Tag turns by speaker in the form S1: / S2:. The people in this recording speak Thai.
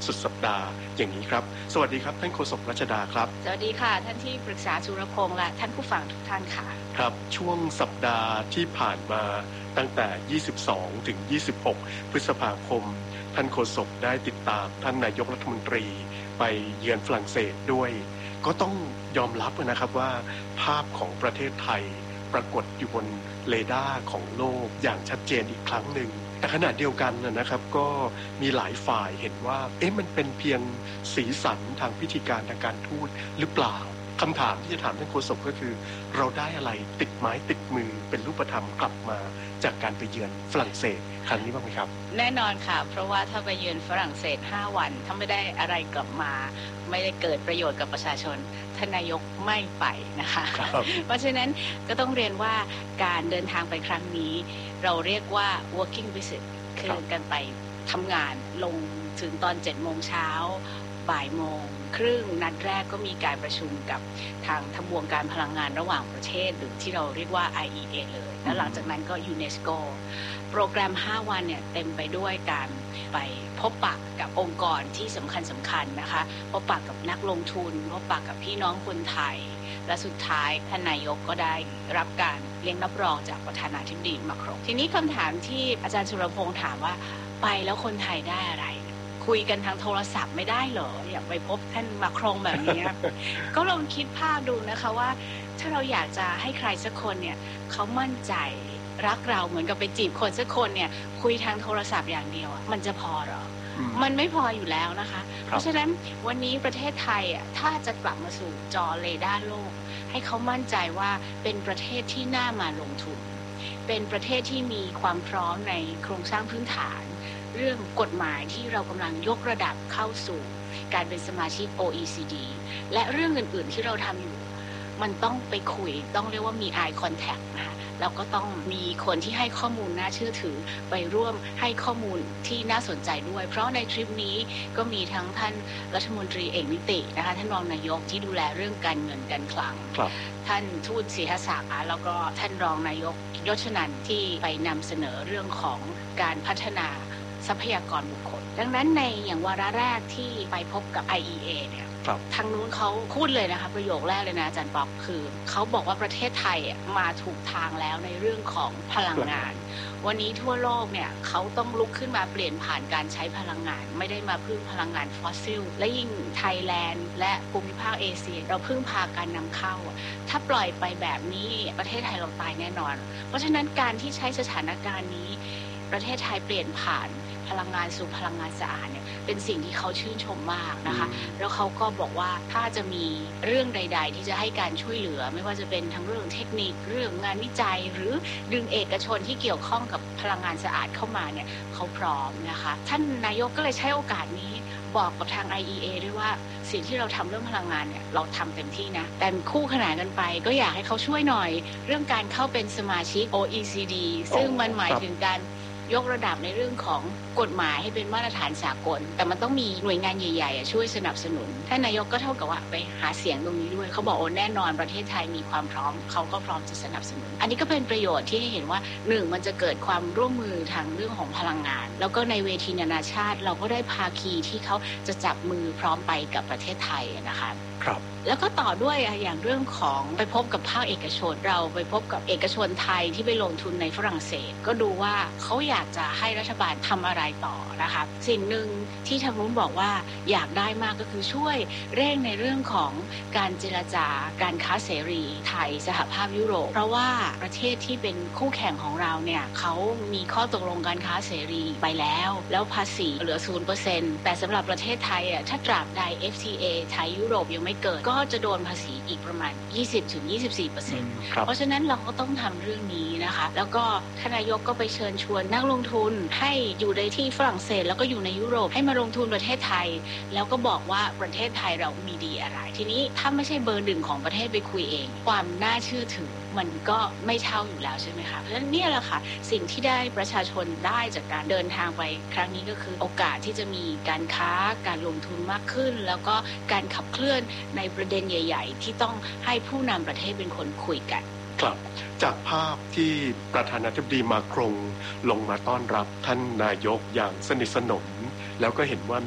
S1: สุดสัปดาห์อย่างนี้ครับสวัสดีครับท่านโฆษกรัชดาครับ
S2: สวัสดีค่ะท่านที่ปรึกษาสุรพงษ์และท่านผู้ฟังทุกท่านค่ะ
S1: ครับช่วงสัปดาห์ที่ผ่านมาตั้งแต่22ถึง26พฤษภาคมท่านโฆษกได้ติดตามท่านนายกรัฐมนตรีไปเยือนฝรั่งเศสด้วยก็ต้องยอมรับนะครับว่าภาพของประเทศไทยปรากฏอยู่บนเรดาร์ของโลกอย่างชัดเจนอีกครั้งหนึ่งแต่ขณะเดียวกันนะครับก็มีหลายฝ่ายเห็นว่ามันเป็นเพียงสีสันทางพิธีการทางการทูตหรือเปล่าคำถามที่จะถามท่านโฆษกก็คือเราได้อะไรติดไม้ติดมือเป็นรูปธรรมกลับมาจากการไปเยือนฝรั่งเศสครั้งนี้บ้างไหมครับ
S2: แน่นอนค่ะเพราะว่าถ้าไปเยือนฝรั่งเศส5วันถ้าไม่ได้อะไรกลับมาไม่ได้เกิดประโยชน์กับประชาชนท่านนายกไม่ไปนะคะเพราะฉะนั้นก็ต้องเรียนว่าการเดินทางไปครั้งนี้เราเรียกว่า working visit คือการไปทำงานลงถึงตอน 7 โมงเช้าบ่ายโมงครึ่งนัดแรกก็มีการประชุมกับทางทบวงการพลังงานระหว่างประเทศหรือที่เราเรียกว่า IEA เลยแล้วหลังจากนั้นก็ยูเนสโกโปรแกรม5วันเนี่ยเต็มไปด้วยการไปพบปะกับองค์กรที่สำคัญนะคะพบปะกับนักลงทุนพบปะกับพี่น้องคนไทยและสุดท้ายท่านนายกก็ได้รับการเลี้ยงรับรองจากประธานาธิบดีมาครงทีนี้คำถามที่อาจารย์สุรพงษ์ถามว่าไปแล้วคนไทยได้อะไรคุยกันทางโทรศัพท์ไม่ได้เหรออยากไปพบท่านมาครงแบบนี้ ก็ลองคิดภาพดูนะคะว่าถ้าเราอยากจะให้ใครสักคนเนี่ยเขามั่นใจรักเราเหมือนกับไปจีบคนสักคนเนี่ยคุยทางโทรศัพท์อย่างเดียวมันจะพอหรอมันไม่พออยู่แล้วนะคะเพราะฉะนั้นวันนี้ประเทศไทยถ้าจะกลับมาสู่จอเรดาร์โลกให้เขามั่นใจว่าเป็นประเทศที่น่ามาลงทุนเป็นประเทศที่มีความพร้อมในโครงสร้างพื้นฐานเรื่องกฎหมายที่เรากำลังยกระดับเข้าสู่การเป็นสมาชิก OECD และเรื่องอื่นๆที่เราทำอยู่มันต้องไปคุยต้องเรียกว่ามี eye contact นะคะแล้วก็ต้องมีคนที่ให้ข้อมูลน่าเชื่อถือไปร่วมให้ข้อมูลที่น่าสนใจด้วยเพราะในทริปนี้ก็มีทั้งท่านรัฐมนตรีเอกนิตินะคะท่านรองนายกที่ดูแลเรื่องการเงินการคลังท่านทูตศรีหศักดิ์แล้วก็ท่านรองนายกยศนันท์ที่ไปนำเสนอเรื่องของการพัฒนาทรัพยากรบุคคลดังนั้นในอย่างวาระแรกที่ไปพบกับ IEA เนี่ยทางนู้นเขาพูดเลยนะคะประโยคแรกเลยนะอาจารย์ป๊อกคือเขาบอกว่าประเทศไทยมาถูกทางแล้วในเรื่องของพลังงานวันนี้ทั่วโลกเนี่ยเขาต้องลุกขึ้นมาเปลี่ยนผ่านการใช้พลังงานไม่ได้มาพึ่งพลังงานฟอสซิลและยิ่งไทยแลนด์และภูมิภาคเอเชียเราพึ่งพาการนำเข้าถ้าปล่อยไปแบบนี้ประเทศไทยเราตายแน่นอนเพราะฉะนั้นการที่ใช้สถานการณ์นี้ประเทศไทยเปลี่ยนผ่านพลังงานสู่พลังงานสะอาดเนี่ยเป็นสิ่งที่เขาชื่นชมมากนะคะแล้วเขาก็บอกว่าถ้าจะมีเรื่องใดๆที่จะให้การช่วยเหลือไม่ว่าจะเป็นทั้งเรื่องเทคนิคเรื่องงานวิจัยหรือดึงเอกชนที่เกี่ยวข้องกับพลังงานสะอาดเข้ามาเนี่ยเขาพร้อมนะคะท่านนายกก็เลยใช้โอกาสนี้บอกกับทาง IEA ด้วยว่าสิ่งที่เราทำเรื่องพลังงานเนี่ยเราทำเต็มที่นะแต่คู่ขนานกันไปก็อยากให้เขาช่วยหน่อยเรื่องการเข้าเป็นสมาชิก OECD ซึ่งมันหมายถึงการยกระดับในเรื่องของกฎหมายให้เป็นมาตรฐานสากลแต่มันต้องมีหน่วยงานใหญ่ๆช่วยสนับสนุนท่านนายกก็เท่ากับว่าไปหาเสียงตรงนี้ด้วยเขาบอกแน่นอนประเทศไทยมีความพร้อมเขาก็พร้อมจะสนับสนุนอันนี้ก็เป็นประโยชน์ที่ให้เห็นว่า1มันจะเกิดความร่วมมือทางเรื่องของพลังงานแล้วก็ในเวทีนานาชาติเราก็ได้ภาคีที่เขาจะจับมือพร้อมไปกับประเทศไทยนะคะ
S1: ครับ
S2: แล้วก็ต่อด้วยอย่างเรื่องของไปพบกับภาคเอกชนเราไปพบกับเอกชนไทยที่ไปลงทุนในฝรั่งเศสก็ดูว่าเขาอยากจะให้รัฐบาลทำอะไรต่อนะคะสิ่งหนึ่งที่ทางนู้นบอกว่าอยากได้มากก็คือช่วยเร่งในเรื่องของการเจรจาการค้าเสรีไทยสหภาพยุโรปเพราะว่าประเทศที่เป็นคู่แข่งของเราเนี่ยเขามีข้อตกลงการค้าเสรีไปแล้วภาษีเหลือ 0% แต่สำหรับประเทศไทยถ้าตราบใด FTA ไทยยุโรปยังไม่เกิดก็จะโดนภาษีอีกประมาณ 20-24% เพราะฉะนั้นเราก็ต้องทำเรื่องนี้นะคะแล้วก็ท่านนายกก็ไปเชิญชวนนักลงทุนให้อยู่ในที่ฝรั่งเศสแล้วก็อยู่ในยุโรปให้มาลงทุนประเทศไทยแล้วก็บอกว่าประเทศไทยเรามีดีอะไรทีนี้ถ้าไม่ใช่เบอร์หนึ่งของประเทศไปคุยเองความน่าเชื่อถือมันก็ไม่เท่าอยู่แล้วใช่ไหมคะเพราะฉะนั้นเนี่ยแหละค่ะสิ่งที่ได้ประชาชนได้จากการเดินทางไปครั้งนี้ก็คือโอกาสที่จะมีการค้าการลงทุนมากขึ้นแล้วก็การขับเคลื่อนในประเด็นใหญ่ๆที่ต้องให้ผู้นำประเทศเป็นคนคุยกัน
S1: ครับจากภาพที่ประธานาธิบดีมาครงลงมาต้อนรับท่านนายกอย่างสนิทสนมแล้วก็เห็นว่า